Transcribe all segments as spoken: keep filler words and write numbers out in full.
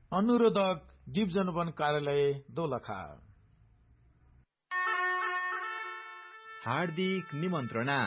अनुरोधक जीव जनवन कार्यालय दोलखा। हार्दिक निमन्त्रणा।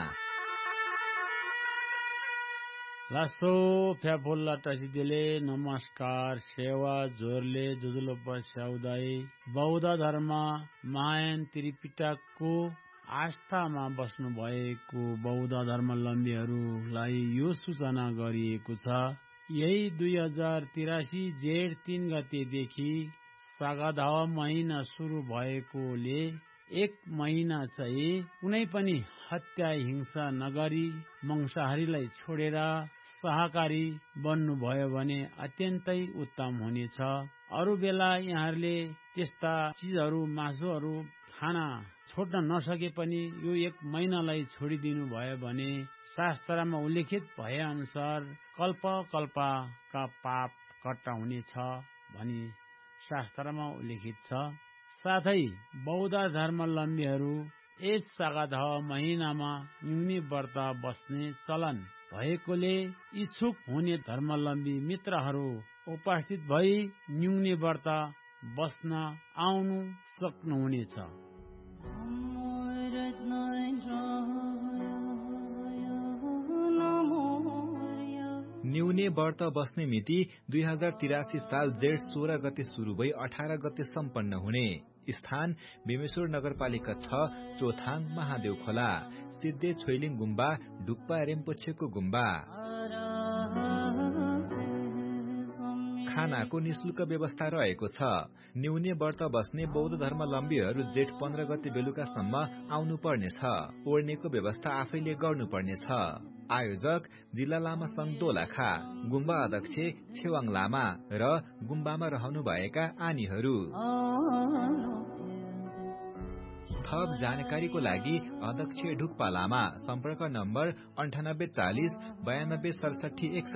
लासो फ्याफुल्ला टसिदिले नमस्कार सेवा जोरले जुजुलो पस्याउदाई बौद्ध धर्म महायान त्रिपिटकको आस्थामा बस्नु भएको बौद्ध धर्मावलम्बीहरूलाई यो सूचना गरिएको छ। यही दुई हजार तिरासी जेठ तीन गतेदेखि सागादावा महिना सुरु भएकोले एक महिना चाहिँ कुनै पनि हत्या हिंसा नगरी मांसाहारीलाई छोडेर शाकाहारी बन्नुभयो भने अत्यन्तै उत्तम हुनेछ। अरू बेला यहाँहरूले त्यस्ता चीजहरू मासुहरू खान छोड्न नसके पनि यो एक महिनालाई छोडिदिनु भयो भने शास्त्रमा उल्लेखित भए अनुसार कल्प कल्पका पाप कट्टा हुनेछ भनी शास्त्रमा उल्लेखित छ। साथै बौद्ध धर्मावलम्बीहरू यस सागादावा महिनामा न्यूनी व्रत बस्ने चलन भएकोले इच्छुक हुने धर्मावलम्बी मित्रहरू उपस्थित भई न्यूनी व्रत बस्न आउनु सक्नुहुनेछ। न्यूने व्रत बस्ने मिति दुई हजार तिरासी साल जेठ सोह्र गते शुरू भई अठार गते सम्पन्न हुने। स्थान बेमेश्वर नगरपालिका छ चोथाङ महादेव खोला सिद्धे छोइलिङ गुम्बा ढुक्पा रेम्पोछेको गुम्बा। खानाको निशुल्क व्यवस्था रहेको छ। न्यूने व्रत बस्ने बौद्ध धर्मावलम्बीहरू जेठ पन्ध्र गते बेलुकासम्म आउनु पर्नेछ। ओर्नेको व्यवस्था आफैले गर्नुपर्नेछ। आयोजक जिल्ला लामा संघ दोलखा, गुम्बा अध्यक्ष छेवाङ लामा र गुम्बामा रहनुभएका आनीहरू। थप जानकारीको लागि अध्यक्ष ढुक्पा लामा, सम्पर्क नम्बर अन्ठानब्बे चालिस बयानब्बे सडसठी